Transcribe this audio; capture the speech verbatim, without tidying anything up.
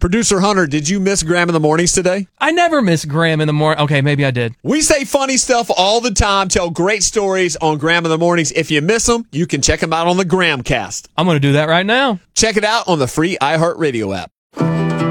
Producer Hunter, did you miss Graham in the Mornings today? I never miss Graham in the morning. Okay, maybe I did. We say funny stuff all the time, tell great stories on Graham in the Mornings. If you miss them, you can check them out on the Grahamcast. I'm going to do that right now. Check it out on the free iHeartRadio app.